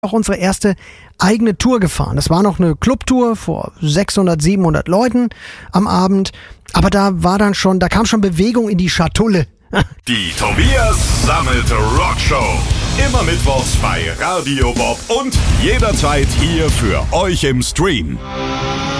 auch unsere erste eigene Tour gefahren. Das war noch eine Clubtour vor 600, 700 Leuten am Abend. Aber da kam schon Bewegung in die Schatulle. Die Tobias Sammelte Rockshow. Immer mittwochs bei Radio Bob und jederzeit hier für euch im Stream.